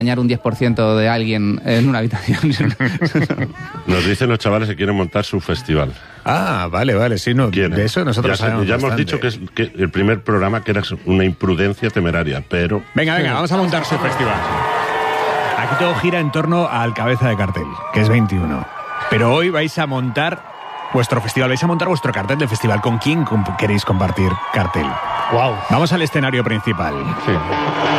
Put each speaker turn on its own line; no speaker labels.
engañar un 10% de alguien en una habitación.
Nos dicen los chavales que quieren montar su festival.
Ah, vale, sí, no, de eso nosotros sabemos
ya hemos
bastante.
dicho que el primer programa que era una imprudencia temeraria, pero...
Venga, vamos a montar su festival. Aquí todo gira en torno al cabeza de cartel, que es 21. Pero hoy vais a montar vuestro festival, vais a montar vuestro cartel de festival. ¿Con quién queréis compartir cartel?
Wow.
Vamos al escenario principal.
Sí.